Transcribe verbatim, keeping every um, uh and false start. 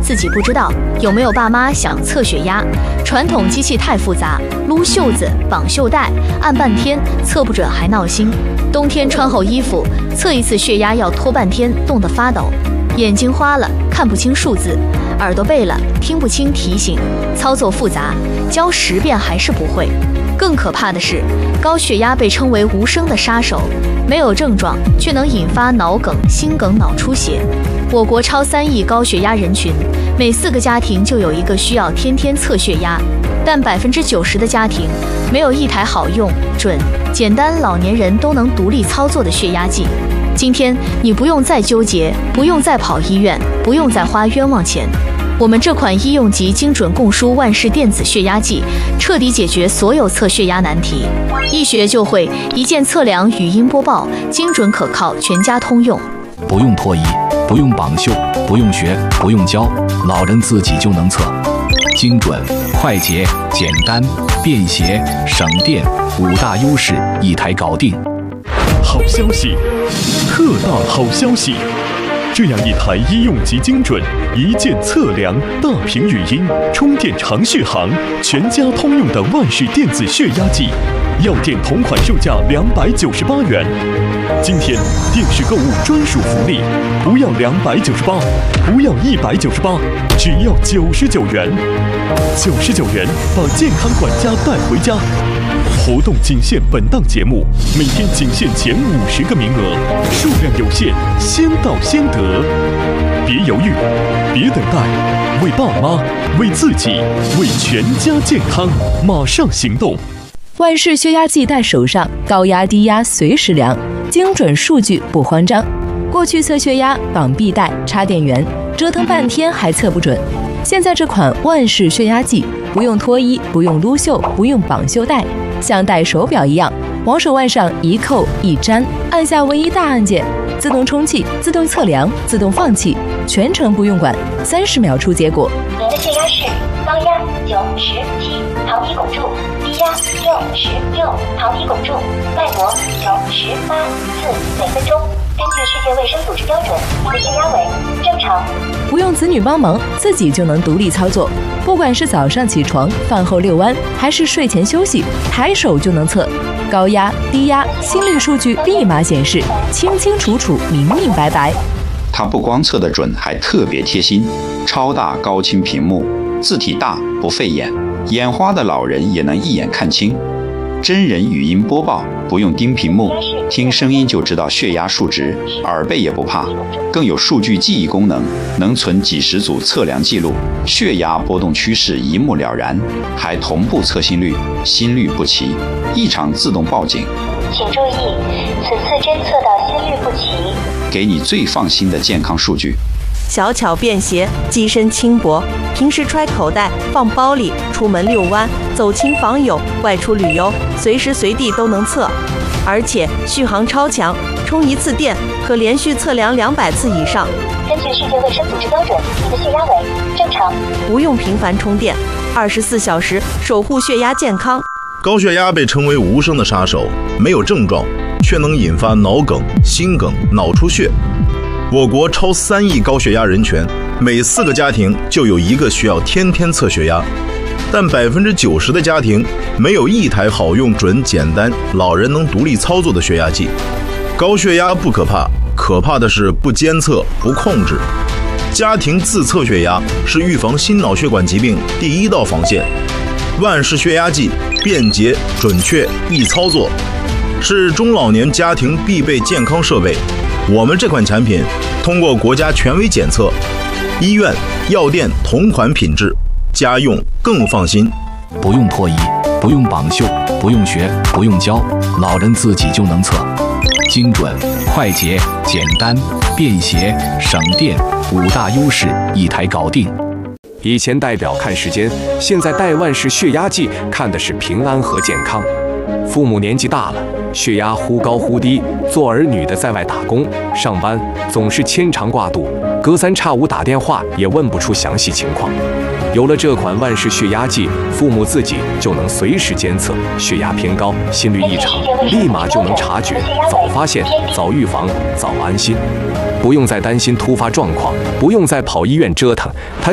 自己不知道。有没有爸妈想测血压？传统机器太复杂，撸袖子、绑袖带，按半天，测不准还闹心。冬天穿厚衣服，测一次血压要拖半天，冻得发抖。眼睛花了，看不清数字；耳朵背了，听不清提醒。操作复杂，教十遍还是不会。更可怕的是，高血压被称为无声的杀手，没有症状却能引发脑梗、心梗、脑出血。我国超三亿高血压人群，每四个家庭就有一个需要天天测血压，但百分之九十的家庭没有一台好用、准、简单、老年人都能独立操作的血压计。今天你不用再纠结，不用再跑医院，不用再花冤枉钱。我们这款医用级精准供输万氏电子血压计，彻底解决所有测血压难题，一学就会，一键测量，语音播报，精准可靠，全家通用。 不用脱衣，不用绑袖，不用学，不用教，老人自己就能测。精准、快捷、简单、便携、省电，五大优势一台搞定。 好消息，特大好消息！这样一台医用级精准、一键测量、大屏语音、充电长续航、全家通用的万氏电子血压计，药店同款售价两百九十八元。今天电视购物专属福利，不要两百九十八，不要一百九十八，只要九十九元。九十九元把健康管家带回家。活动仅限本档节目，每天仅限前五十个名额，数量有限，先到先得。别犹豫，别等待，为爸妈、为自己、为全家健康，马上行动！ 万氏血压计带手上，高压低压随时量，精准数据不慌张。过去测血压绑臂带、插电源，折腾半天还测不准。现在这款万氏血压计，不用脱衣，不用撸袖，不用绑袖带，像戴手表一样，往手腕上一扣一粘，按下唯一大按键，自动充气、自动测量、自动放气，全程不用管，三十秒出结果。 您的血压是高压九十七毫米汞柱，低压六十六毫米汞柱，脉搏九十八次每分钟。根据世界卫生组织标准，您的血压为正常。 不用子女帮忙，自己就能独立操作。不管是早上起床、饭后遛弯，还是睡前休息，抬手就能测。高压、低压、心率数据立马显示，清清楚楚、明明白白。 它不光测得准，还特别贴心，超大高清屏幕，字体大不费眼，眼花的老人也能一眼看清。真人语音播报，不用盯屏幕，听声音就知道血压数值，耳背也不怕。更有数据记忆功能，能存几十组测量记录，血压波动趋势一目了然，还同步测心率，心率不齐，异常自动报警。 请注意，此次侦测到心率不齐， 给你最放心的健康数据。 小巧便携，机身轻薄，平时揣口袋、放包里，出门遛弯、走亲访友、外出旅游，随时随地都能测。而且续航超强，充一次电可连续测量两百次以上。 根据世界卫生组织标准，您的血压为正常， 不用频繁充电，二十四小时守护血压健康。 高血压被称为无声的杀手，没有症状，却能引发脑梗、心梗、脑出血。我国超三亿高血压人群，每四个家庭就有一个需要天天测血压，但百分之九十的家庭没有一台好用、准、简单、老人能独立操作的血压计。高血压不可怕，可怕的是不监测、不控制。家庭自测血压是预防心脑血管疾病第一道防线。万氏血压计便捷、准确、易操作，是中老年家庭必备健康设备。我们这款产品通过国家权威检测，医院、药店同款品质，家用更放心。 不用脱衣，不用绑袖，不用学，不用教，老人自己就能测。精准、快捷、简单、便携、省电，五大优势一台搞定。 以前戴表看时间，现在戴万氏血压计看的是平安和健康。父母年纪大了，血压忽高忽低，做儿女的在外打工上班，总是牵肠挂肚，隔三差五打电话也问不出详细情况。有了这款万氏血压计，父母自己就能随时监测血压偏高、心率异常，立马就能察觉，早发现、早预防、早安心，不用再担心突发状况，不用再跑医院折腾，他